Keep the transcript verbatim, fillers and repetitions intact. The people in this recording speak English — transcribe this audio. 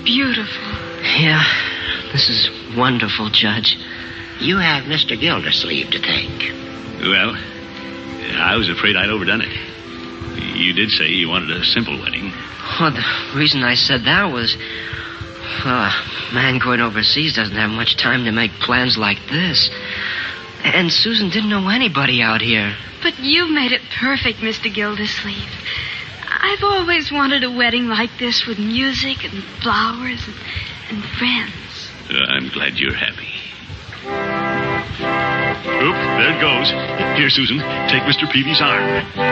beautiful. Yeah, this is wonderful, Judge. You have Mister Gildersleeve to thank. Well, I was afraid I'd overdone it. You did say you wanted a simple wedding. Well, the reason I said that was... Well, a man going overseas doesn't have much time to make plans like this. And Susan didn't know anybody out here. But you've made it perfect, Mister Gildersleeve. I've always wanted a wedding like this with music and flowers and, and friends. Uh, I'm glad you're happy. Oop, there it goes. Here, Susan, take Mister Peavy's arm.